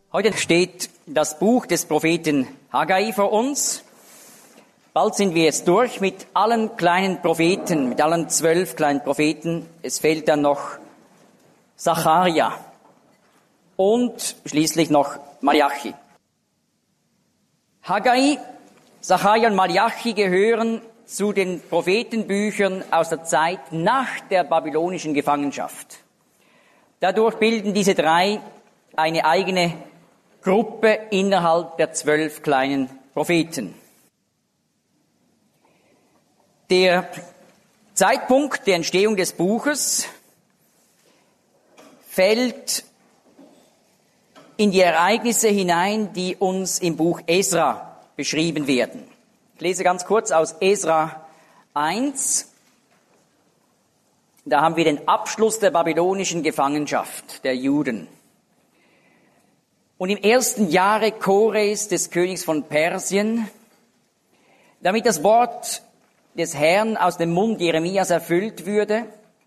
Heute steht das Buch des Propheten Haggai vor uns. Bald sind wir jetzt durch mit allen kleinen Propheten, mit allen 12 kleinen Propheten. Es fehlt dann noch Sacharja und schließlich noch Malachi. Haggai, Sacharja und Malachi gehören zu den Prophetenbüchern aus der Zeit nach der babylonischen Gefangenschaft. Dadurch bilden diese drei eine eigene Gruppe innerhalb der 12 kleinen Propheten. Der Zeitpunkt der Entstehung des Buches fällt in die Ereignisse hinein, die uns im Buch Esra beschrieben werden. Ich lese ganz kurz aus Esra 1. Da haben wir den Abschluss der babylonischen Gefangenschaft der Juden. Und im ersten Jahre Kores, des Königs von Persien, damit das Wort des Herrn aus dem Mund Jeremias erfüllt würde,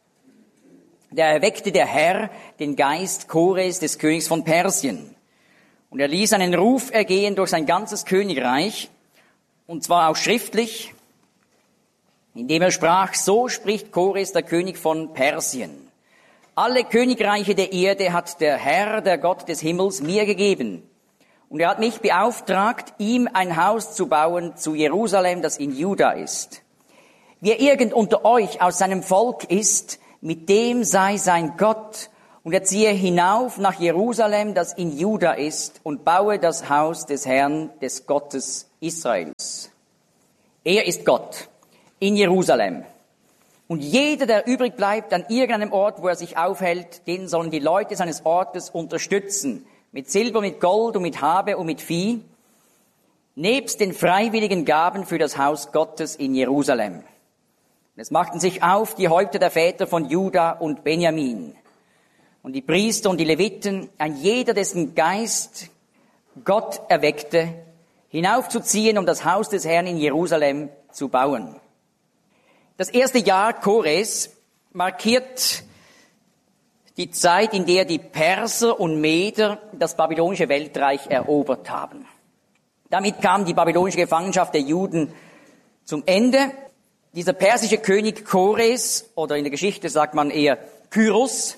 da erweckte der Herr den Geist Kores, des Königs von Persien. Und er ließ einen Ruf ergehen durch sein ganzes Königreich, und zwar auch schriftlich, indem er sprach: So spricht Kores, der König von Persien. Alle Königreiche der Erde hat der Herr, der Gott des Himmels, mir gegeben. Und er hat mich beauftragt, ihm ein Haus zu bauen zu Jerusalem, das in Juda ist. Wer irgend unter euch aus seinem Volk ist, mit dem sei sein Gott, und er ziehe hinauf nach Jerusalem, das in Juda ist, und baue das Haus des Herrn, des Gottes Israels. Er ist Gott in Jerusalem. Und jeder, der übrig bleibt an irgendeinem Ort, wo er sich aufhält, den sollen die Leute seines Ortes unterstützen, mit Silber, mit Gold und mit Habe und mit Vieh, nebst den freiwilligen Gaben für das Haus Gottes in Jerusalem. Und es machten sich auf die Häupter der Väter von Juda und Benjamin und die Priester und die Leviten, ein jeder, dessen Geist Gott erweckte, hinaufzuziehen, um das Haus des Herrn in Jerusalem zu bauen. Das erste Jahr Kores markiert die Zeit, in der die Perser und Meder das babylonische Weltreich erobert haben. Damit kam die babylonische Gefangenschaft der Juden zum Ende. Dieser persische König Kores, oder in der Geschichte sagt man eher Kyros,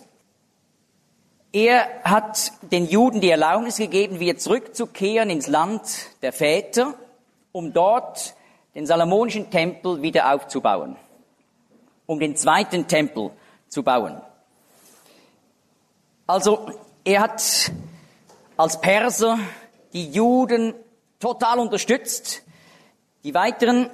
er hat den Juden die Erlaubnis gegeben, wieder zurückzukehren ins Land der Väter, um dort den Salomonischen Tempel wieder aufzubauen, um den zweiten Tempel zu bauen. Also er hat als Perser die Juden total unterstützt. Die weiteren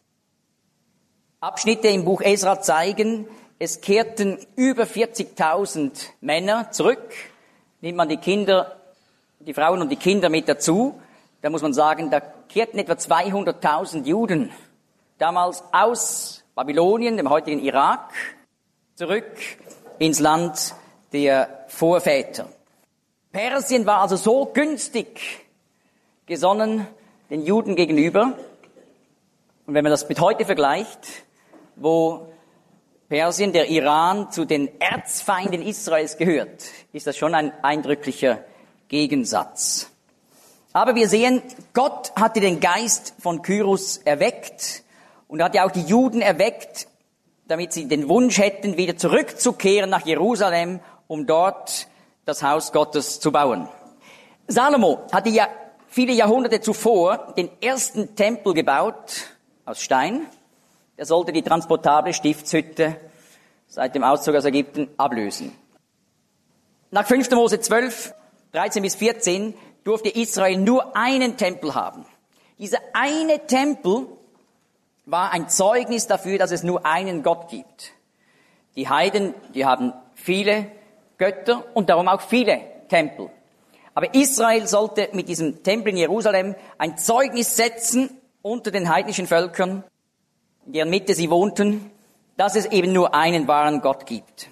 Abschnitte im Buch Esra zeigen, es kehrten über 40.000 Männer zurück. Nimmt man die Kinder, die Frauen und die Kinder mit dazu, da muss man sagen, da kehrten etwa 200.000 Juden damals aus Babylonien, dem heutigen Irak, zurück ins Land der Vorväter. Persien war also so günstig gesonnen den Juden gegenüber. Und wenn man das mit heute vergleicht, wo Persien, der Iran, zu den Erzfeinden Israels gehört, ist das schon ein eindrücklicher Gegensatz. Aber wir sehen, Gott hatte den Geist von Kyros erweckt und hatte auch die Juden erweckt, damit sie den Wunsch hätten, wieder zurückzukehren nach Jerusalem, um dort das Haus Gottes zu bauen. Salomo hatte ja viele Jahrhunderte zuvor den ersten Tempel gebaut aus Stein. Er sollte die transportable Stiftshütte seit dem Auszug aus Ägypten ablösen. Nach 5. Mose 12, 13 bis 14 durfte Israel nur einen Tempel haben. Dieser eine Tempel war ein Zeugnis dafür, dass es nur einen Gott gibt. Die Heiden, die haben viele Götter und darum auch viele Tempel. Aber Israel sollte mit diesem Tempel in Jerusalem ein Zeugnis setzen unter den heidnischen Völkern, in deren Mitte sie wohnten, dass es eben nur einen wahren Gott gibt.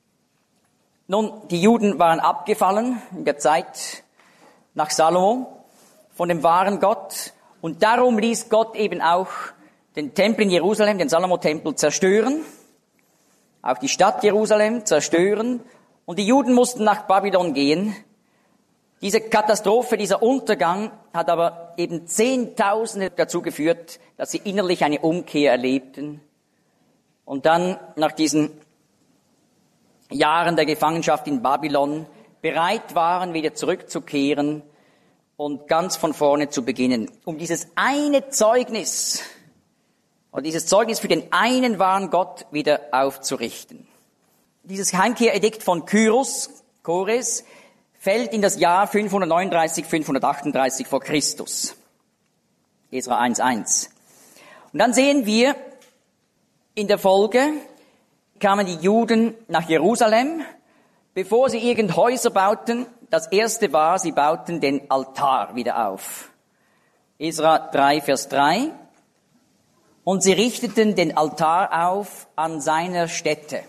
Nun, die Juden waren abgefallen in der Zeit nach Salomo von dem wahren Gott, und darum ließ Gott eben auch den Tempel in Jerusalem, den Salomo-Tempel, zerstören, auch die Stadt Jerusalem zerstören, und die Juden mussten nach Babylon gehen, Diese Katastrophe, dieser Untergang hat aber eben Zehntausende dazu geführt, dass sie innerlich eine Umkehr erlebten und dann nach diesen Jahren der Gefangenschaft in Babylon bereit waren, wieder zurückzukehren und ganz von vorne zu beginnen, um dieses eine Zeugnis, oder dieses Zeugnis für den einen wahren Gott wieder aufzurichten. Dieses Heimkehredikt von Kores, fällt in das Jahr 539, 538 vor Christus. Esra 1,1. Und dann sehen wir, in der Folge kamen die Juden nach Jerusalem, bevor sie irgend Häuser bauten. Das erste war, sie bauten den Altar wieder auf. Esra 3, Vers 3. Und sie richteten den Altar auf an seiner Stätte.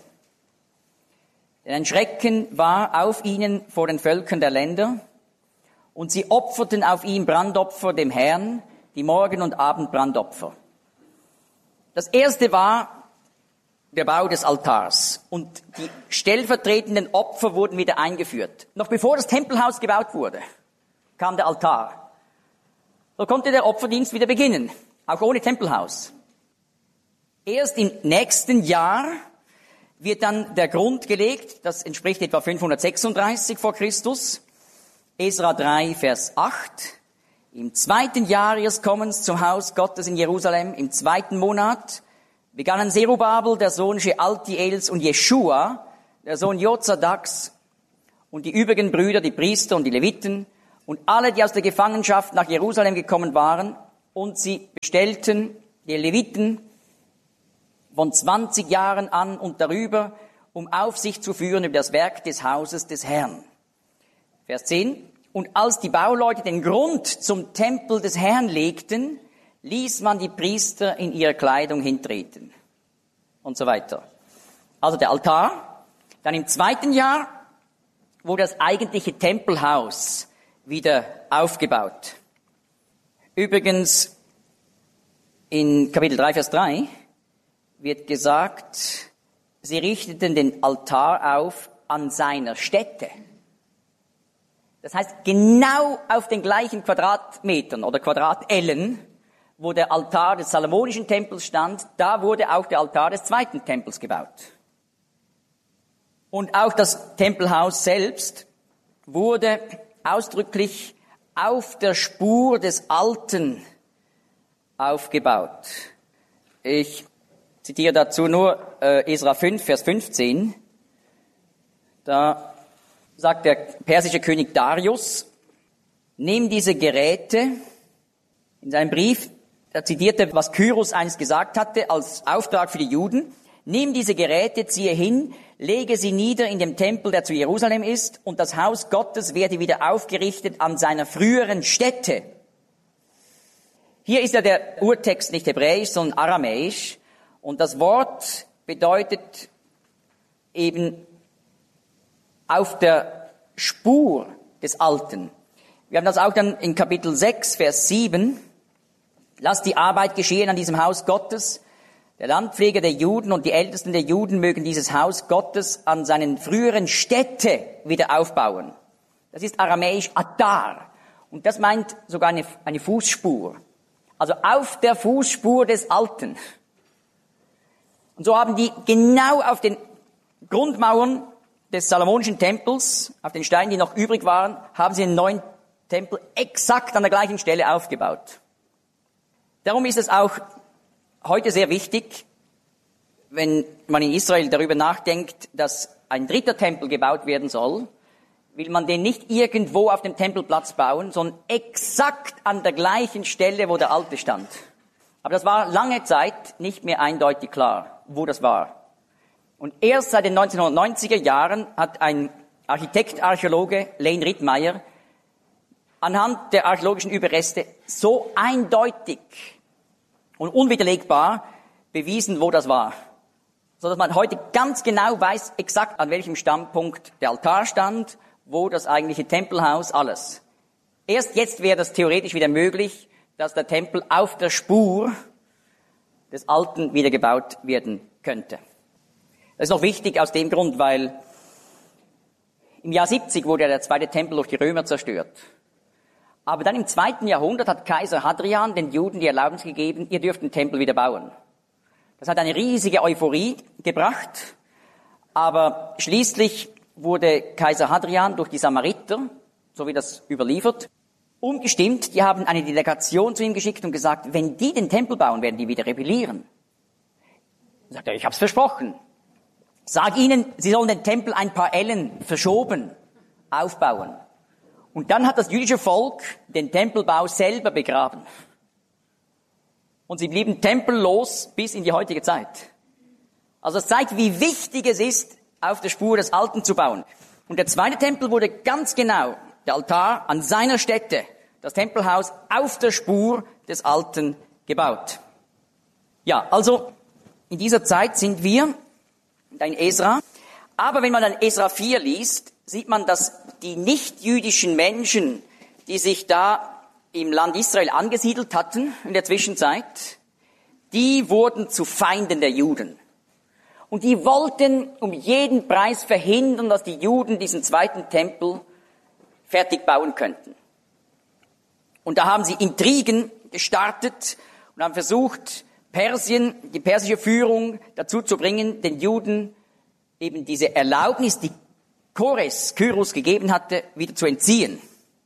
Denn ein Schrecken war auf ihnen vor den Völkern der Länder, und sie opferten auf ihm Brandopfer dem Herrn, die Morgen- und Abendbrandopfer. Das erste war der Bau des Altars, und die stellvertretenden Opfer wurden wieder eingeführt. Noch bevor das Tempelhaus gebaut wurde, kam der Altar. So konnte der Opferdienst wieder beginnen, auch ohne Tempelhaus. Erst im nächsten Jahr wird dann der Grund gelegt, das entspricht etwa 536 vor Christus, Esra 3, Vers 8. Im 2. Jahr ihres Kommens zum Haus Gottes in Jerusalem, im 2. Monat, begannen Zerubabel, der Sohn Shealtiels, und Jeschua, der Sohn Jozadaks, und die übrigen Brüder, die Priester und die Leviten, und alle, die aus der Gefangenschaft nach Jerusalem gekommen waren, und sie bestellten die Leviten von 20 Jahren an und darüber, um Aufsicht zu führen über das Werk des Hauses des Herrn. Vers 10. Und als die Bauleute den Grund zum Tempel des Herrn legten, ließ man die Priester in ihrer Kleidung hintreten. Und so weiter. Also der Altar. Dann im 2. Jahr wurde das eigentliche Tempelhaus wieder aufgebaut. Übrigens, in Kapitel 3, Vers 3, wird gesagt, sie richteten den Altar auf an seiner Stätte. Das heißt, genau auf den gleichen Quadratmetern oder Quadratellen, wo der Altar des Salomonischen Tempels stand, da wurde auch der Altar des 2. Tempels gebaut. Und auch das Tempelhaus selbst wurde ausdrücklich auf der Spur des Alten aufgebaut. Ich zitiere dazu nur Esra 5, Vers 15. Da sagt der persische König Darius, nimm diese Geräte, in seinem Brief, er zitierte, was Kyros einst gesagt hatte, als Auftrag für die Juden, nimm diese Geräte, ziehe hin, lege sie nieder in dem Tempel, der zu Jerusalem ist, und das Haus Gottes werde wieder aufgerichtet an seiner früheren Stätte. Hier ist ja der Urtext nicht hebräisch, sondern aramäisch. Und das Wort bedeutet eben auf der Spur des Alten. Wir haben das auch dann in Kapitel 6, Vers 7. Lasst die Arbeit geschehen an diesem Haus Gottes. Der Landpfleger der Juden und die Ältesten der Juden mögen dieses Haus Gottes an seinen früheren Stätte wieder aufbauen. Das ist aramäisch Atar. Und das meint sogar eine Fußspur. Also auf der Fußspur des Alten. Und so haben die genau auf den Grundmauern des Salomonischen Tempels, auf den Steinen, die noch übrig waren, haben sie einen neuen Tempel exakt an der gleichen Stelle aufgebaut. Darum ist es auch heute sehr wichtig, wenn man in Israel darüber nachdenkt, dass ein 3. Tempel gebaut werden soll, will man den nicht irgendwo auf dem Tempelplatz bauen, sondern exakt an der gleichen Stelle, wo der alte stand. Aber das war lange Zeit nicht mehr eindeutig klar, wo das war. Und erst seit den 1990er Jahren hat ein Architekt-Archäologe, Lane Rittmeyer, anhand der archäologischen Überreste so eindeutig und unwiderlegbar bewiesen, wo das war. So dass man heute ganz genau weiß, exakt an welchem Standpunkt der Altar stand, wo das eigentliche Tempelhaus, alles. Erst jetzt wäre das theoretisch wieder möglich, dass der Tempel auf der Spur des Alten wieder gebaut werden könnte. Das ist noch wichtig aus dem Grund, weil Im Jahr 70 wurde der zweite Tempel durch die Römer zerstört. Aber dann im 2. Jahrhundert hat Kaiser Hadrian den Juden die Erlaubnis gegeben, ihr dürft den Tempel wieder bauen. Das hat eine riesige Euphorie gebracht, aber schließlich wurde Kaiser Hadrian durch die Samariter, so wie das überliefert, umgestimmt. Die haben eine Delegation zu ihm geschickt und gesagt, wenn die den Tempel bauen, werden die wieder rebellieren. Dann sagt er, ich hab's versprochen. Sag ihnen, sie sollen den Tempel ein paar Ellen verschoben aufbauen. Und dann hat das jüdische Volk den Tempelbau selber begraben. Und sie blieben tempellos bis in die heutige Zeit. Also das zeigt, wie wichtig es ist, auf der Spur des Alten zu bauen. Und der zweite Tempel wurde ganz genau, der Altar an seiner Stätte, das Tempelhaus auf der Spur des Alten gebaut. Ja, also in dieser Zeit sind wir in Esra. Aber wenn man dann Esra 4 liest, sieht man, dass die nicht-jüdischen Menschen, die sich da im Land Israel angesiedelt hatten in der Zwischenzeit, die wurden zu Feinden der Juden. Und die wollten um jeden Preis verhindern, dass die Juden diesen zweiten Tempel fertig bauen könnten. Und da haben sie Intrigen gestartet und haben versucht, die persische Führung dazu zu bringen, den Juden eben diese Erlaubnis, die Kyros gegeben hatte, wieder zu entziehen.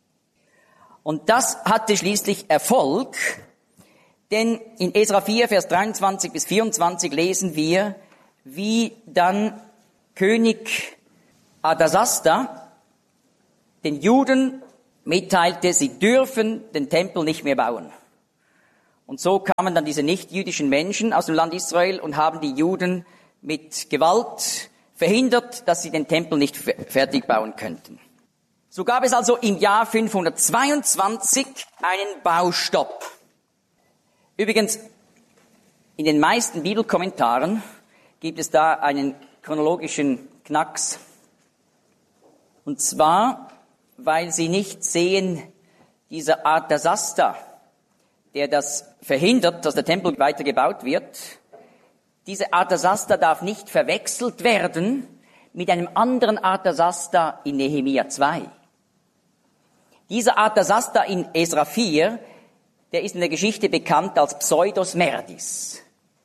Und das hatte schließlich Erfolg, denn in Esra 4, Vers 23 bis 24 lesen wir, wie dann König Artasasta den Juden mitteilte, sie dürfen den Tempel nicht mehr bauen. Und so kamen dann diese nicht-jüdischen Menschen aus dem Land Israel und haben die Juden mit Gewalt verhindert, dass sie den Tempel nicht fertig bauen könnten. So gab es also im Jahr 522 einen Baustopp. Übrigens, in den meisten Bibelkommentaren gibt es da einen chronologischen Knacks. Und zwar, weil sie nicht sehen, dieser Artasasta, der das verhindert, dass der Tempel weiter gebaut wird, diese Artasasta darf nicht verwechselt werden mit einem anderen Artasasta in Nehemia 2. Dieser Artasasta in Esra 4, der ist in der Geschichte bekannt als Pseudos Merdis.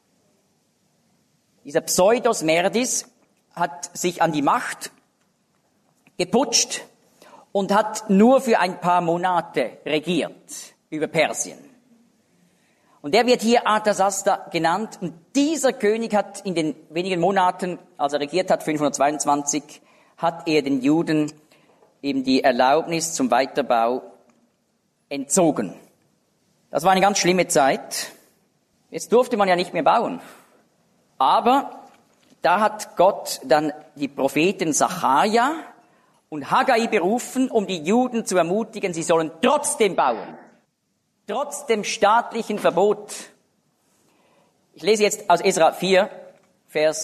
Dieser Pseudos Merdis hat sich an die Macht geputscht und hat nur für ein paar Monate regiert über Persien. Und der wird hier Artasasta genannt. Und dieser König hat in den wenigen Monaten, als er regiert hat, 522, hat er den Juden eben die Erlaubnis zum Weiterbau entzogen. Das war eine ganz schlimme Zeit. Jetzt durfte man ja nicht mehr bauen. Aber da hat Gott dann die Propheten Sacharja und Haggai berufen, um die Juden zu ermutigen, sie sollen trotzdem bauen. Trotz dem staatlichen Verbot. Ich lese jetzt aus Esra 4, Vers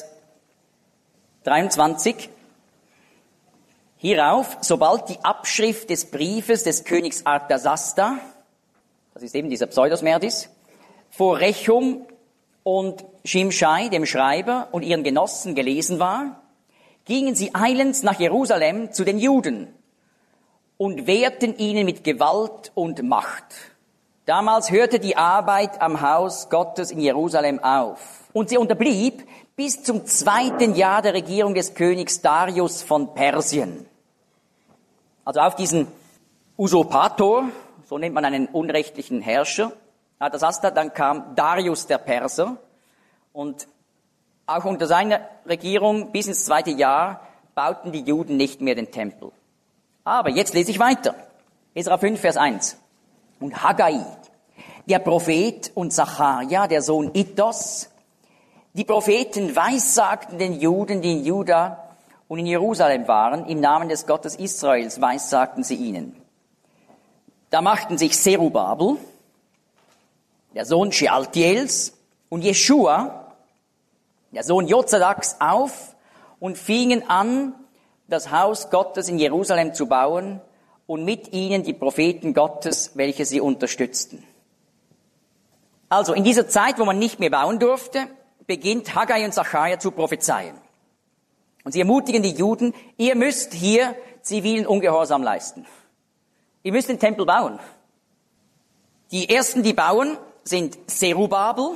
23. Hierauf, sobald die Abschrift des Briefes des Königs Artasasta, das ist eben dieser Pseudos Merdis, vor Rechum und Shimshai, dem Schreiber, und ihren Genossen gelesen war, gingen sie eilends nach Jerusalem zu den Juden und wehrten ihnen mit Gewalt und Macht. Damals hörte die Arbeit am Haus Gottes in Jerusalem auf. Und sie unterblieb bis zum 2. Jahr der Regierung des Königs Darius von Persien. Also auf diesen Usurpator, so nennt man einen unrechtlichen Herrscher, Artasasta, dann kam Darius der Perser. Und auch unter seiner Regierung bis ins 2. Jahr bauten die Juden nicht mehr den Tempel. Aber jetzt lese ich weiter. Esra 5, Vers 1. Und Haggai, der Prophet, und Sacharja, der Sohn Iddos, die Propheten weissagten den Juden, die in Juda und in Jerusalem waren, im Namen des Gottes Israels weissagten sie ihnen. Da machten sich Zerubabel, der Sohn Shealtiels, und Jeschua, der Sohn Jozadaks, auf und fingen an, das Haus Gottes in Jerusalem zu bauen, und mit ihnen die Propheten Gottes, welche sie unterstützten. Also in dieser Zeit, wo man nicht mehr bauen durfte, beginnt Haggai und Sacharja zu prophezeien. Und sie ermutigen die Juden, ihr müsst hier zivilen Ungehorsam leisten. Ihr müsst den Tempel bauen. Die ersten, die bauen, sind Zerubabel.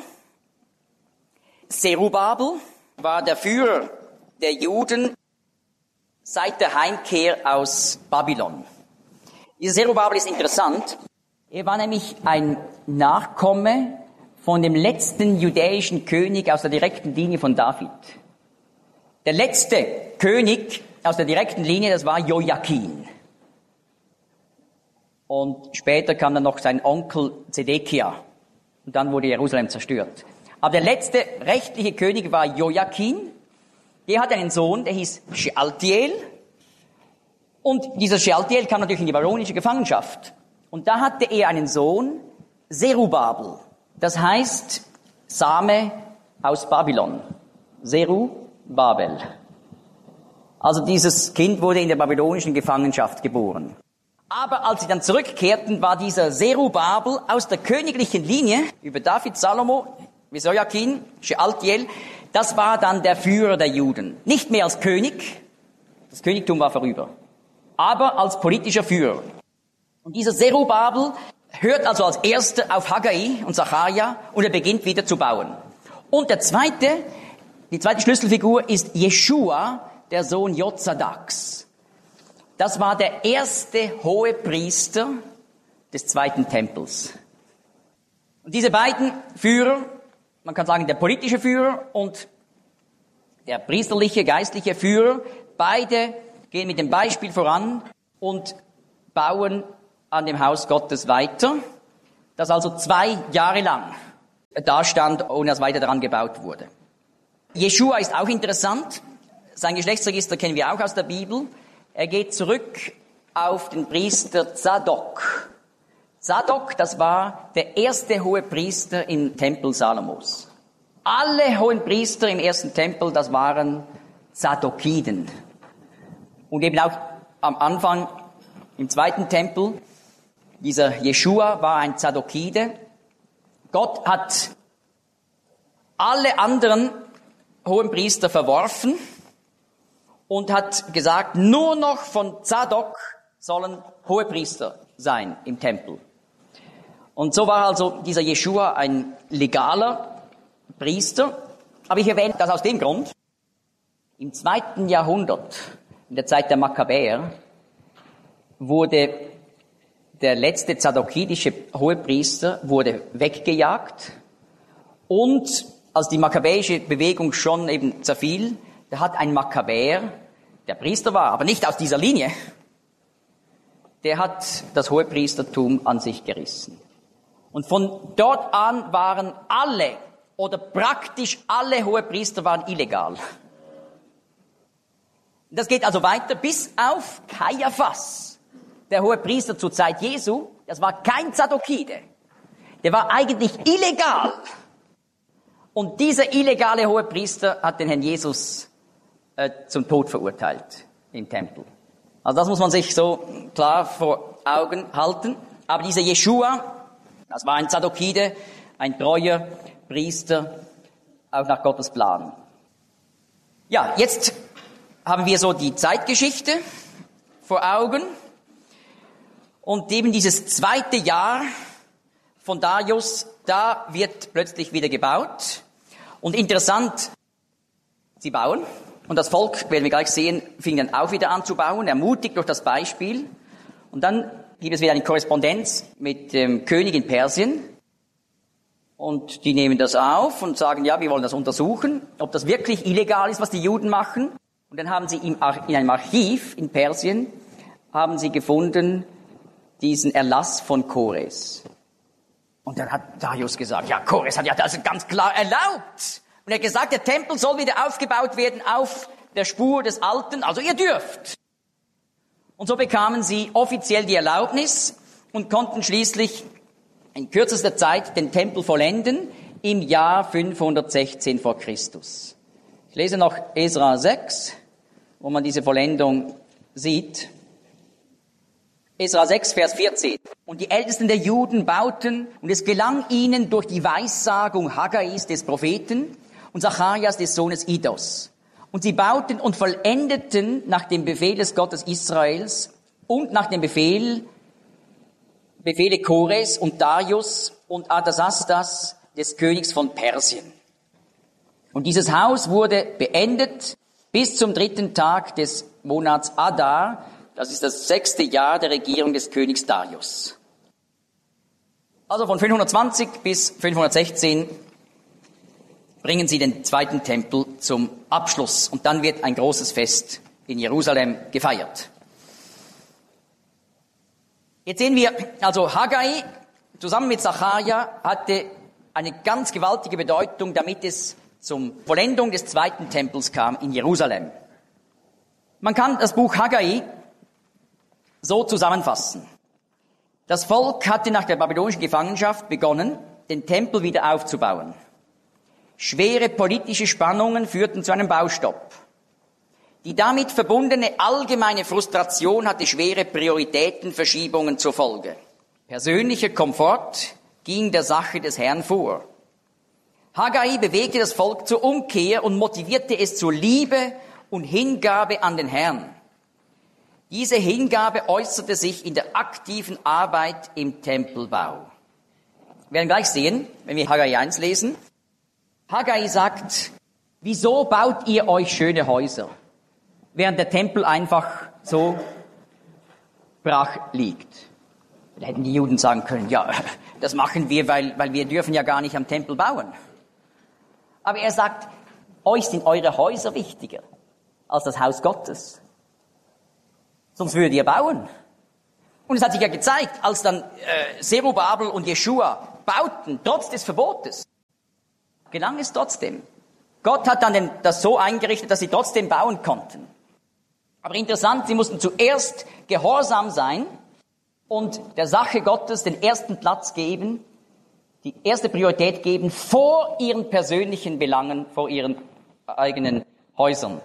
Zerubabel war der Führer der Juden seit der Heimkehr aus Babylon. Dieser Zerubabel ist interessant. Er war nämlich ein Nachkomme von dem letzten judäischen König aus der direkten Linie von David. Der letzte König aus der direkten Linie, das war Joachim. Und später kam dann noch sein Onkel Zedekia. Und dann wurde Jerusalem zerstört. Aber der letzte rechtliche König war Joachim. Der hatte einen Sohn, der hieß Shealtiel. Und dieser Shealtiel kam natürlich in die babylonische Gefangenschaft. Und da hatte er einen Sohn, Zerubabel. Das heißt Same aus Babylon. Zerubabel. Also dieses Kind wurde in der babylonischen Gefangenschaft geboren. Aber als sie dann zurückkehrten, war dieser Zerubabel aus der königlichen Linie über David, Salomo, Joachim, Shealtiel, das war dann der Führer der Juden. Nicht mehr als König, das Königtum war vorüber, aber als politischer Führer. Und dieser Zerubabel hört also als Erster auf Haggai und Sacharja und er beginnt wieder zu bauen. Und die zweite Schlüsselfigur ist Jeschua, der Sohn Jozadaks. Das war der erste Hohepriester des zweiten Tempels. Und diese beiden Führer, man kann sagen der politische Führer und der priesterliche, geistliche Führer, beide gehen mit dem Beispiel voran und bauen an dem Haus Gottes weiter, das also 2 Jahre lang dastand, ohne dass weiter daran gebaut wurde. Jeschua ist auch interessant. Sein Geschlechtsregister kennen wir auch aus der Bibel. Er geht zurück auf den Priester Zadok. Zadok, das war der erste Hohepriester im Tempel Salomos. Alle hohen Priester im ersten Tempel, das waren Zadokiden. Und eben auch am Anfang im zweiten Tempel, dieser Jeschua war ein Zadokide. Gott hat alle anderen hohen Priester verworfen und hat gesagt, nur noch von Zadok sollen Hohepriester sein im Tempel. Und so war also dieser Jeschua ein legaler Priester. Aber ich erwähne das aus dem Grund, im 2. Jahrhundert, in der Zeit der Makkabäer, wurde der letzte zadokidische Hohepriester weggejagt. Und als die makkabäische Bewegung schon eben zerfiel, da hat ein Makkabäer, der Priester war, aber nicht aus dieser Linie, der hat das Hohepriestertum an sich gerissen. Und von dort an waren alle oder praktisch alle Hohepriester waren illegal. Das geht also weiter bis auf Kaiaphas, der Hohepriester zur Zeit Jesu. Das war kein Zadokide. Der war eigentlich illegal. Und dieser illegale Hohepriester hat den Herrn Jesus zum Tod verurteilt im Tempel. Also das muss man sich so klar vor Augen halten. Aber dieser Jeschua, das war ein Zadokide, ein treuer Priester, auch nach Gottes Plan. Ja, jetzt haben wir so die Zeitgeschichte vor Augen. Und eben dieses 2. Jahr von Darius, da wird plötzlich wieder gebaut. Und interessant, sie bauen. Und das Volk, werden wir gleich sehen, fing dann auch wieder an zu bauen, ermutigt durch das Beispiel. Und dann gibt es wieder eine Korrespondenz mit dem König in Persien. Und die nehmen das auf und sagen, ja, wir wollen das untersuchen, ob das wirklich illegal ist, was die Juden machen. Und dann haben sie in einem Archiv in Persien, haben sie gefunden, diesen Erlass von Kores. Und dann hat Darius gesagt, ja, Kores hat ja das ganz klar erlaubt. Und er hat gesagt, der Tempel soll wieder aufgebaut werden auf der Spur des Alten, also ihr dürft. Und so bekamen sie offiziell die Erlaubnis und konnten schließlich in kürzester Zeit den Tempel vollenden im Jahr 516 vor Christus. Ich lese noch Esra 6, wo man diese Vollendung sieht. Esra 6, Vers 14. Und die Ältesten der Juden bauten, und es gelang ihnen durch die Weissagung Haggais des Propheten und Zacharias des Sohnes Idos Und sie bauten und vollendeten nach dem Befehl des Gottes Israels und nach dem Befehle Kores und Darius und Artasastas des Königs von Persien. Und dieses Haus wurde beendet bis zum 3. Tag des Monats Adar. Das ist das 6. Jahr der Regierung des Königs Darius. Also von 520 bis 516 bringen sie den zweiten Tempel zum Abschluss. Und dann wird ein großes Fest in Jerusalem gefeiert. Jetzt sehen wir, also Haggai zusammen mit Sacharja hatte eine ganz gewaltige Bedeutung, damit es zur Vollendung des zweiten Tempels kam in Jerusalem. Man kann das Buch Haggai so zusammenfassen. Das Volk hatte nach der babylonischen Gefangenschaft begonnen, den Tempel wieder aufzubauen. Schwere politische Spannungen führten zu einem Baustopp. Die damit verbundene allgemeine Frustration hatte schwere Prioritätenverschiebungen zur Folge. Persönlicher Komfort ging der Sache des Herrn vor. Haggai bewegte das Volk zur Umkehr und motivierte es zur Liebe und Hingabe an den Herrn. Diese Hingabe äußerte sich in der aktiven Arbeit im Tempelbau. Wir werden gleich sehen, wenn wir Haggai 1 lesen. Haggai sagt, wieso baut ihr euch schöne Häuser, während der Tempel einfach so brach liegt? Da hätten die Juden sagen können, ja, das machen wir, weil wir dürfen ja gar nicht am Tempel bauen. Aber er sagt, euch sind eure Häuser wichtiger als das Haus Gottes. Sonst würdet ihr bauen. Und es hat sich ja gezeigt, als dann Zerubabel und Jeschua bauten, trotz des Verbotes, gelang es trotzdem. Gott hat dann das so eingerichtet, dass sie trotzdem bauen konnten. Aber interessant, sie mussten zuerst gehorsam sein und der Sache Gottes den ersten Platz geben, die erste Priorität geben vor ihren persönlichen Belangen, vor ihren eigenen Häusern.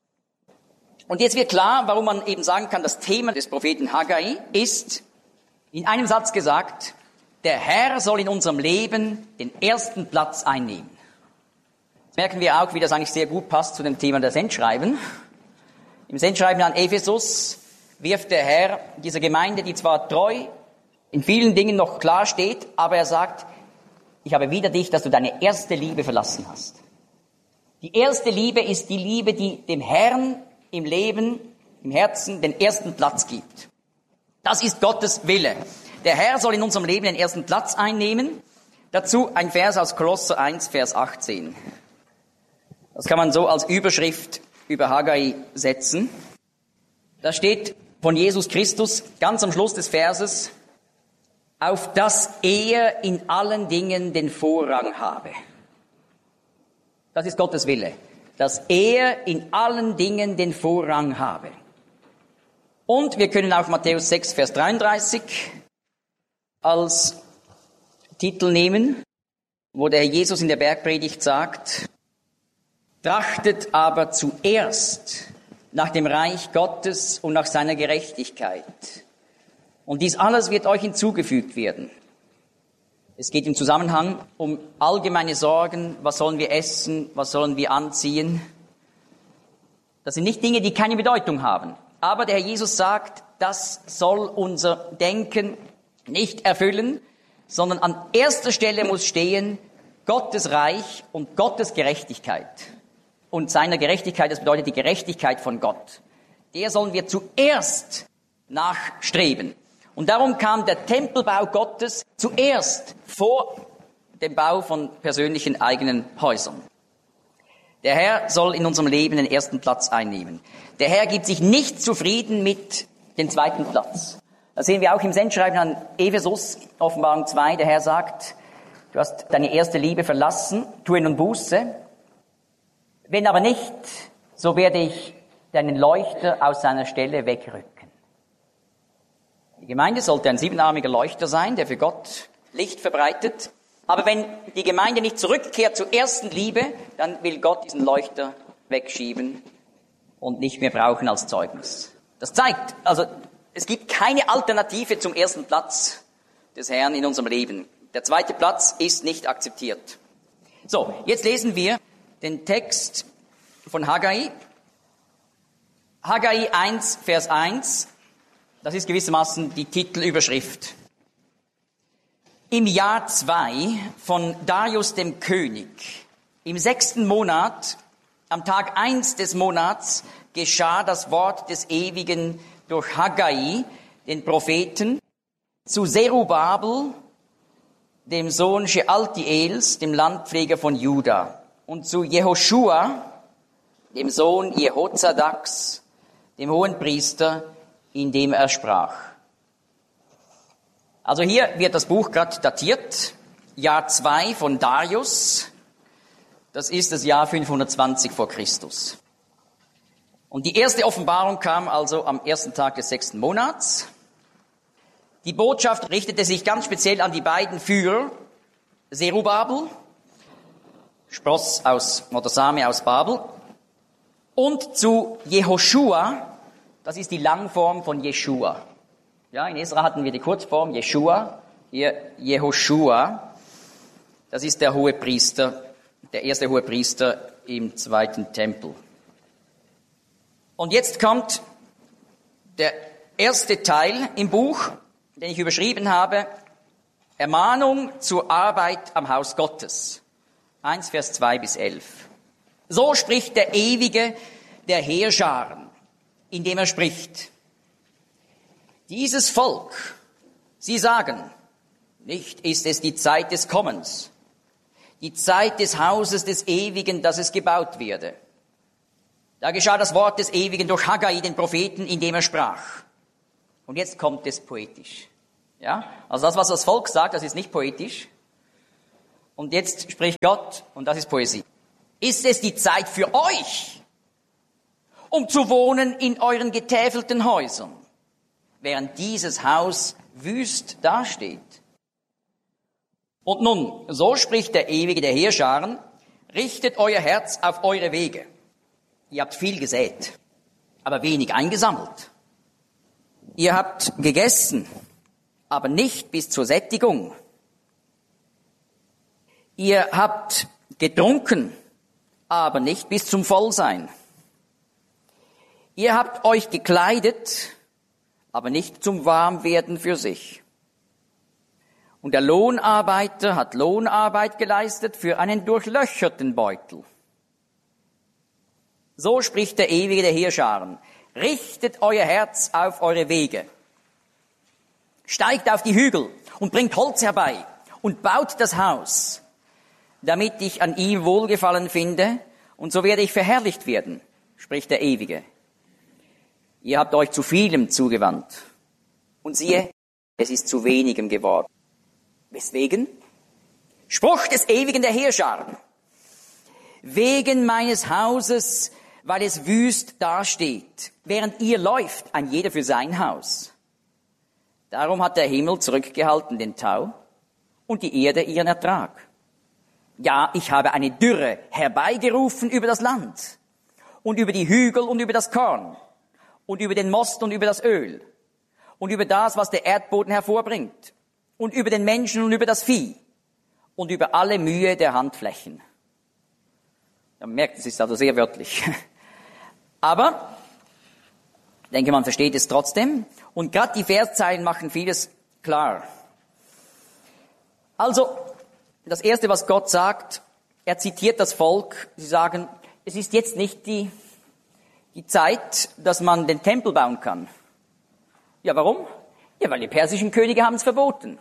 Und jetzt wird klar, warum man eben sagen kann, das Thema des Propheten Haggai ist, in einem Satz gesagt, der Herr soll in unserem Leben den ersten Platz einnehmen. Jetzt merken wir auch, wie das eigentlich sehr gut passt zu dem Thema der Sendschreiben. Im Sendschreiben an Ephesus wirft der Herr dieser Gemeinde, die zwar treu in vielen Dingen noch klar steht, aber er sagt, ich habe wider dich, dass du deine erste Liebe verlassen hast. Die erste Liebe ist die Liebe, die dem Herrn im Leben, im Herzen den ersten Platz gibt. Das ist Gottes Wille. Der Herr soll in unserem Leben den ersten Platz einnehmen. Dazu ein Vers aus Kolosser 1, Vers 18. Das kann man so als Überschrift über Haggai setzen. Da steht von Jesus Christus ganz am Schluss des Verses, auf dass er in allen Dingen den Vorrang habe. Das ist Gottes Wille, dass er in allen Dingen den Vorrang habe. Und wir können auch Matthäus 6, Vers 33 als Titel nehmen, wo der Herr Jesus in der Bergpredigt sagt, trachtet aber zuerst nach dem Reich Gottes und nach seiner Gerechtigkeit. Und dies alles wird euch hinzugefügt werden. Es geht im Zusammenhang um allgemeine Sorgen. Was sollen wir essen? Was sollen wir anziehen? Das sind nicht Dinge, die keine Bedeutung haben. Aber der Herr Jesus sagt, das soll unser Denken nicht erfüllen, sondern an erster Stelle muss stehen Gottes Reich und Gottes Gerechtigkeit. Und seiner Gerechtigkeit, das bedeutet die Gerechtigkeit von Gott. Der sollen wir zuerst nachstreben. Und darum kam der Tempelbau Gottes zuerst vor dem Bau von persönlichen eigenen Häusern. Der Herr soll in unserem Leben den ersten Platz einnehmen. Der Herr gibt sich nicht zufrieden mit dem zweiten Platz. Das sehen wir auch im Sendschreiben an Ephesus, Offenbarung 2. Der Herr sagt, du hast deine erste Liebe verlassen, tue nun Buße. Wenn aber nicht, so werde ich deinen Leuchter aus seiner Stelle wegrücken. Die Gemeinde sollte ein 7-armiger Leuchter sein, der für Gott Licht verbreitet. Aber wenn die Gemeinde nicht zurückkehrt zur ersten Liebe, dann will Gott diesen Leuchter wegschieben und nicht mehr brauchen als Zeugnis. Das zeigt, also es gibt keine Alternative zum ersten Platz des Herrn in unserem Leben. Der zweite Platz ist nicht akzeptiert. So, jetzt lesen wir den Text von Haggai. Haggai 1, Vers 1, das ist gewissermaßen die Titelüberschrift. Im Jahr 2 von Darius dem König, im 6. Monat, am Tag 1 des Monats, geschah das Wort des Ewigen durch Haggai, den Propheten, zu Zerubabel, dem Sohn Shealtiels, dem Landpfleger von Juda, und zu Jehoschua, dem Sohn Jehozadaks, dem Hohenpriester, indem er sprach. Also hier wird das Buch gerade datiert, Jahr 2 von Darius, das ist das Jahr 520 vor Christus. Und die erste Offenbarung kam also am ersten Tag des 6. Monats. Die Botschaft richtete sich ganz speziell an die beiden Führer, Zerubabel, Spross aus, oder Same aus Babel, und zu Jehoschua, das ist die Langform von Jeschua. Ja, in Esra hatten wir die Kurzform Jeschua, hier Jehoschua, das ist der Hohepriester, der erste Hohepriester im 2. Tempel. Und jetzt kommt der erste Teil im Buch, den ich überschrieben habe, Ermahnung zur Arbeit am Haus Gottes. 1, Vers 2 bis 11. So spricht der Ewige der Heerscharen, indem er spricht. Dieses Volk, sie sagen, nicht ist es die Zeit des Kommens, die Zeit des Hauses des Ewigen, dass es gebaut werde. Da geschah das Wort des Ewigen durch Haggai, den Propheten, indem er sprach. Und jetzt kommt es poetisch. Ja? Also das, was das Volk sagt, das ist nicht poetisch. Und jetzt spricht Gott, und das ist Poesie. Ist es die Zeit für euch, um zu wohnen in euren getäfelten Häusern, während dieses Haus wüst dasteht? Und nun, so spricht der Ewige der Heerscharen, richtet euer Herz auf eure Wege. Ihr habt viel gesät, aber wenig eingesammelt. Ihr habt gegessen, aber nicht bis zur Sättigung. Ihr habt getrunken, aber nicht bis zum Vollsein. Ihr habt euch gekleidet, aber nicht zum Warmwerden für sich. Und der Lohnarbeiter hat Lohnarbeit geleistet für einen durchlöcherten Beutel. So spricht der Ewige der Heerscharen. Richtet euer Herz auf eure Wege. Steigt auf die Hügel und bringt Holz herbei und baut das Haus, damit ich an ihm Wohlgefallen finde, und so werde ich verherrlicht werden, spricht der Ewige. Ihr habt euch zu vielem zugewandt, und siehe, es ist zu wenigem geworden. Weswegen? Spruch des Ewigen der Heerscharen. Wegen meines Hauses, weil es wüst dasteht, während ihr läuft, ein jeder für sein Haus. Darum hat der Himmel zurückgehalten den Tau und die Erde ihren Ertrag. Ja, ich habe eine Dürre herbeigerufen über das Land und über die Hügel und über das Korn und über den Most und über das Öl und über das, was der Erdboden hervorbringt und über den Menschen und über das Vieh und über alle Mühe der Handflächen. Man merkt, es ist also sehr wörtlich. Aber ich denke, man versteht es trotzdem. Und gerade die Verszeilen machen vieles klar. Also, das Erste, was Gott sagt, er zitiert das Volk. Sie sagen, es ist jetzt nicht die Zeit, dass man den Tempel bauen kann. Ja, warum? Ja, weil die persischen Könige haben es verboten.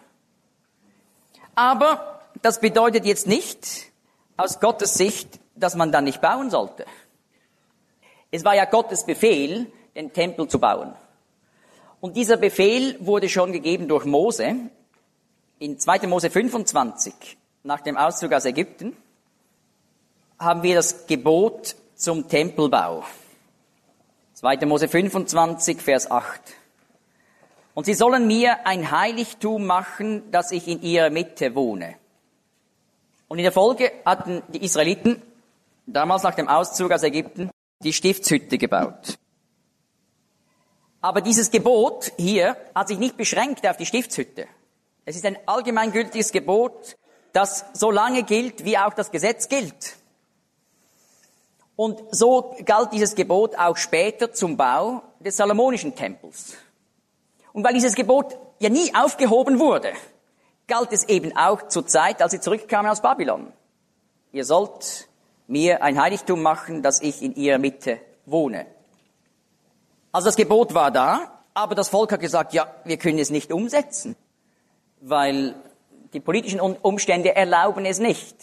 Aber das bedeutet jetzt nicht, aus Gottes Sicht, dass man dann nicht bauen sollte. Es war ja Gottes Befehl, den Tempel zu bauen. Und dieser Befehl wurde schon gegeben durch Mose. In 2. Mose 25, nach dem Auszug aus Ägypten, haben wir das Gebot zum Tempelbau. 2. Mose 25, Vers 8. Und sie sollen mir ein Heiligtum machen, dass ich in ihrer Mitte wohne. Und in der Folge hatten die Israeliten damals nach dem Auszug aus Ägypten die Stiftshütte gebaut. Aber dieses Gebot hier hat sich nicht beschränkt auf die Stiftshütte. Es ist ein allgemeingültiges Gebot, das so lange gilt, wie auch das Gesetz gilt. Und so galt dieses Gebot auch später zum Bau des Salomonischen Tempels. Und weil dieses Gebot ja nie aufgehoben wurde, galt es eben auch zur Zeit, als sie zurückkamen aus Babylon. Ihr sollt mir ein Heiligtum machen, dass ich in ihrer Mitte wohne. Also das Gebot war da, aber das Volk hat gesagt, ja, wir können es nicht umsetzen, weil die politischen Umstände erlauben es nicht.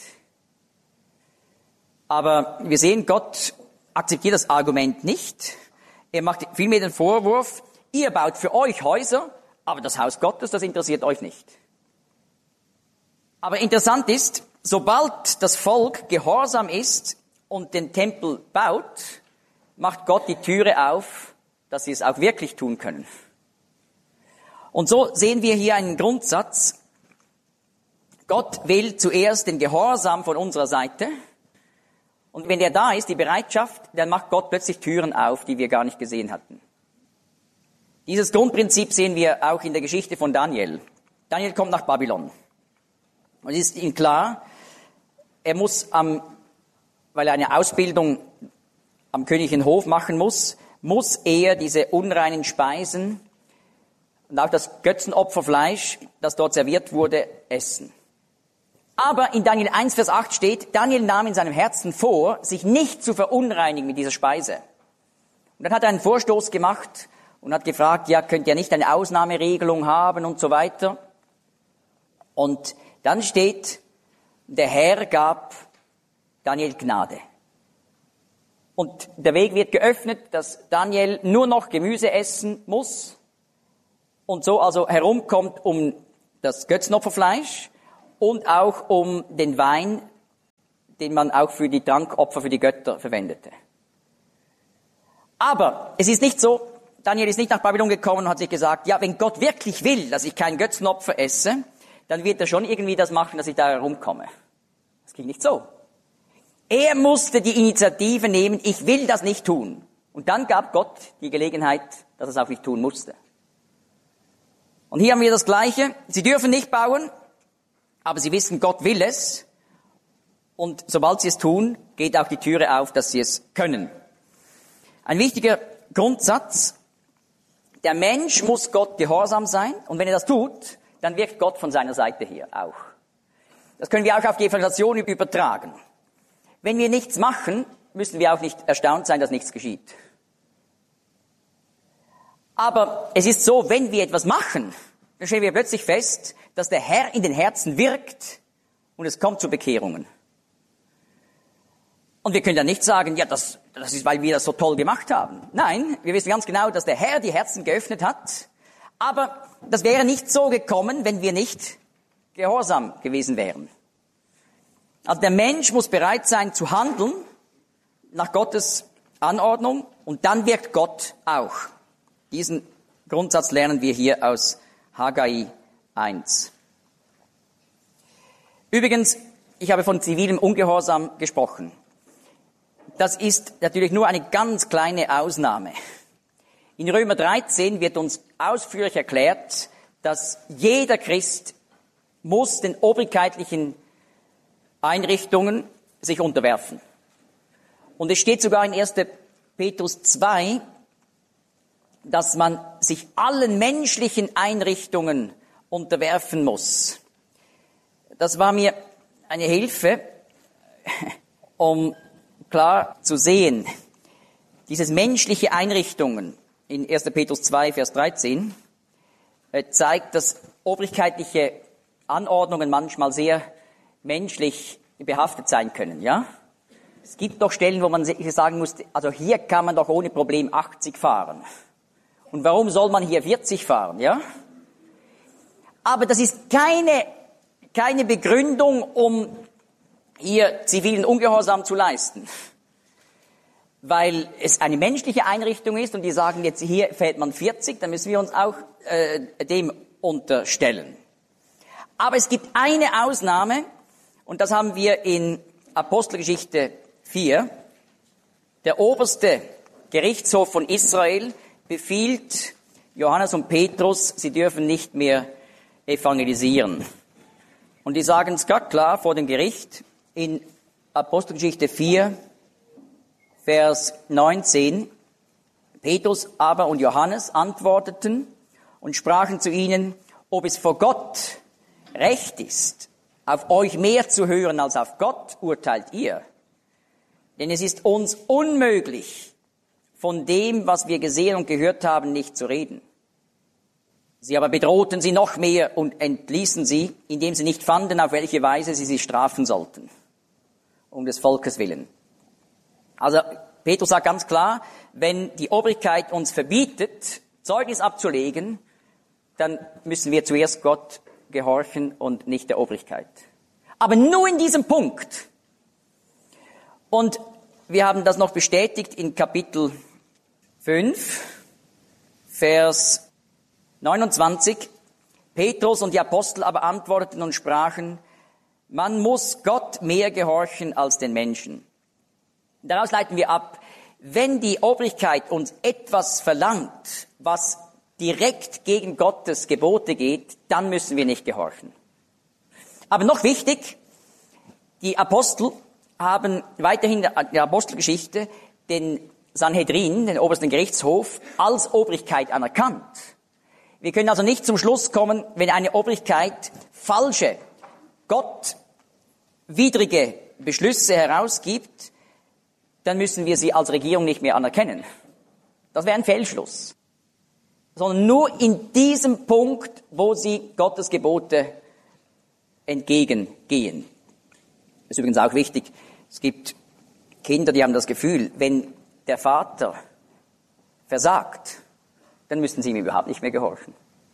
Aber wir sehen, Gott akzeptiert das Argument nicht. Er macht vielmehr den Vorwurf, ihr baut für euch Häuser, aber das Haus Gottes, das interessiert euch nicht. Aber interessant ist, sobald das Volk gehorsam ist und den Tempel baut, macht Gott die Türe auf, dass sie es auch wirklich tun können. Und so sehen wir hier einen Grundsatz. Gott will zuerst den Gehorsam von unserer Seite. Und wenn der da ist, die Bereitschaft, dann macht Gott plötzlich Türen auf, die wir gar nicht gesehen hatten. Dieses Grundprinzip sehen wir auch in der Geschichte von Daniel. Daniel kommt nach Babylon. Und es ist ihm klar, er muss weil er eine Ausbildung am königlichen Hof machen muss er diese unreinen Speisen und auch das Götzenopferfleisch, das dort serviert wurde, essen. Aber in Daniel 1, Vers 8 steht, Daniel nahm in seinem Herzen vor, sich nicht zu verunreinigen mit dieser Speise. Und dann hat er einen Vorstoß gemacht und hat gefragt, ja, könnt ihr nicht eine Ausnahmeregelung haben und so weiter. Und dann steht, der Herr gab Daniel Gnade. Und der Weg wird geöffnet, dass Daniel nur noch Gemüse essen muss und so also herumkommt um das Götzenopferfleisch und auch um den Wein, den man auch für die Trankopfer für die Götter verwendete. Aber es ist nicht so, Daniel ist nicht nach Babylon gekommen und hat sich gesagt, ja, wenn Gott wirklich will, dass ich kein Götzenopfer esse, dann wird er schon irgendwie das machen, dass ich da herumkomme. Das ging nicht so. Er musste die Initiative nehmen, ich will das nicht tun. Und dann gab Gott die Gelegenheit, dass er es auch nicht tun musste. Und hier haben wir das Gleiche. Sie dürfen nicht bauen, aber sie wissen, Gott will es. Und sobald sie es tun, geht auch die Türe auf, dass sie es können. Ein wichtiger Grundsatz, der Mensch muss Gott gehorsam sein. Und wenn er das tut, dann wirkt Gott von seiner Seite her auch. Das können wir auch auf die Evangelisation übertragen. Wenn wir nichts machen, müssen wir auch nicht erstaunt sein, dass nichts geschieht. Aber es ist so, wenn wir etwas machen, dann stellen wir plötzlich fest, dass der Herr in den Herzen wirkt und es kommt zu Bekehrungen. Und wir können dann nicht sagen, ja, das ist, weil wir das so toll gemacht haben. Nein, wir wissen ganz genau, dass der Herr die Herzen geöffnet hat. Aber das wäre nicht so gekommen, wenn wir nicht gehorsam gewesen wären. Also der Mensch muss bereit sein zu handeln nach Gottes Anordnung und dann wirkt Gott auch. Diesen Grundsatz lernen wir hier aus Haggai 1. Übrigens, ich habe von zivilem Ungehorsam gesprochen. Das ist natürlich nur eine ganz kleine Ausnahme. In Römer 13 wird uns ausführlich erklärt, dass jeder Christ muss den obrigkeitlichen Einrichtungen sich unterwerfen. Und es steht sogar in 1. Petrus 2, dass man sich allen menschlichen Einrichtungen unterwerfen muss. Das war mir eine Hilfe, um klar zu sehen, dieses menschliche Einrichtungen in 1. Petrus 2, Vers 13 zeigt, dass obrigkeitliche Anordnungen manchmal sehr menschlich behaftet sein können, ja? Es gibt doch Stellen, wo man sagen muss, also hier kann man doch ohne Problem 80 fahren. Und warum soll man hier 40 fahren, ja? Aber das ist keine Begründung, um hier zivilen Ungehorsam zu leisten. Weil es eine menschliche Einrichtung ist und die sagen jetzt, hier fährt man 40, dann müssen wir uns auch dem unterstellen. Aber es gibt eine Ausnahme, und das haben wir in Apostelgeschichte 4. Der oberste Gerichtshof von Israel befiehlt Johannes und Petrus, sie dürfen nicht mehr evangelisieren. Und die sagen es ganz klar vor dem Gericht in Apostelgeschichte 4, Vers 19. Petrus aber und Johannes antworteten und sprachen zu ihnen, ob es vor Gott recht ist, auf euch mehr zu hören als auf Gott, urteilt ihr. Denn es ist uns unmöglich, von dem, was wir gesehen und gehört haben, nicht zu reden. Sie aber bedrohten sie noch mehr und entließen sie, indem sie nicht fanden, auf welche Weise sie strafen sollten, um des Volkes willen. Also Petrus sagt ganz klar, wenn die Obrigkeit uns verbietet, Zeugnis abzulegen, dann müssen wir zuerst Gott gehorchen und nicht der Obrigkeit. Aber nur in diesem Punkt. Und wir haben das noch bestätigt in Kapitel 5, Vers 29. Petrus und die Apostel aber antworteten und sprachen, man muss Gott mehr gehorchen als den Menschen. Daraus leiten wir ab, wenn die Obrigkeit uns etwas verlangt, was direkt gegen Gottes Gebote geht, dann müssen wir nicht gehorchen. Aber noch wichtig, die Apostel haben weiterhin in der Apostelgeschichte den Sanhedrin, den obersten Gerichtshof, als Obrigkeit anerkannt. Wir können also nicht zum Schluss kommen, wenn eine Obrigkeit falsche, gottwidrige Beschlüsse herausgibt, dann müssen wir sie als Regierung nicht mehr anerkennen. Das wäre ein Fehlschluss. Sondern nur in diesem Punkt, wo sie Gottes Gebote entgegengehen. Das ist übrigens auch wichtig. Es gibt Kinder, die haben das Gefühl, wenn der Vater versagt, dann müssen sie ihm überhaupt nicht mehr gehorchen.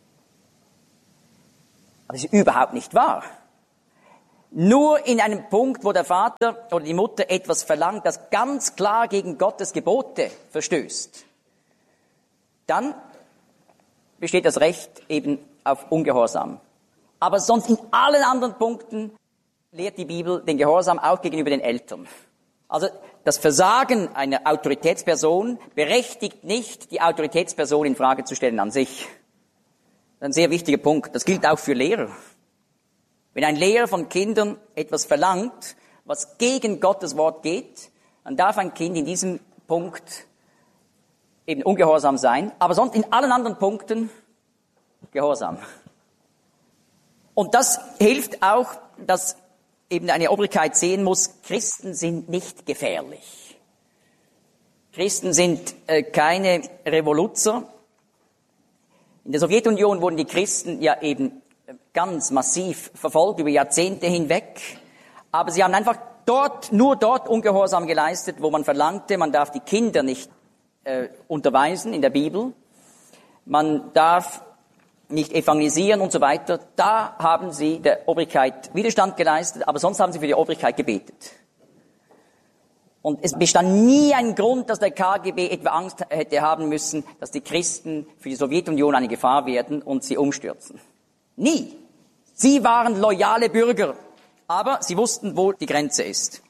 Aber das ist überhaupt nicht wahr. Nur in einem Punkt, wo der Vater oder die Mutter etwas verlangt, das ganz klar gegen Gottes Gebote verstößt, dann besteht das Recht eben auf Ungehorsam. Aber sonst in allen anderen Punkten lehrt die Bibel den Gehorsam auch gegenüber den Eltern. Also das Versagen einer Autoritätsperson berechtigt nicht, die Autoritätsperson in Frage zu stellen an sich. Das ist ein sehr wichtiger Punkt. Das gilt auch für Lehrer. Wenn ein Lehrer von Kindern etwas verlangt, was gegen Gottes Wort geht, dann darf ein Kind in diesem Punkt eben ungehorsam sein, aber sonst in allen anderen Punkten gehorsam. Und das hilft auch, dass eben eine Obrigkeit sehen muss, Christen sind nicht gefährlich. Christen sind keine Revoluzer. In der Sowjetunion wurden die Christen ja eben ganz massiv verfolgt, über Jahrzehnte hinweg. Aber sie haben einfach nur dort Ungehorsam geleistet, wo man verlangte, man darf die Kinder nicht unterweisen in der Bibel. Man darf nicht evangelisieren und so weiter. Da haben sie der Obrigkeit Widerstand geleistet, aber sonst haben sie für die Obrigkeit gebetet. Und es bestand nie ein Grund, dass der KGB etwa Angst hätte haben müssen, dass die Christen für die Sowjetunion eine Gefahr werden und sie umstürzen. Nie. Sie waren loyale Bürger, aber sie wussten, wo die Grenze ist.